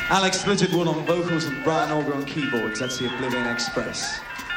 Alex Splitted Wood on vocals and Brian Auger on keyboards. That's the Oblivion Express.